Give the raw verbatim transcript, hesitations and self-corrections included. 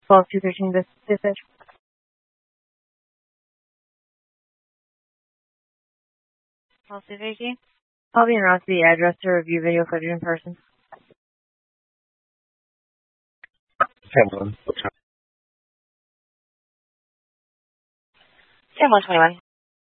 twelve two thirteen this dispatch. Policy Vicky. I'll be in route to the address to review video footage in person. ten one. ten one twenty-one.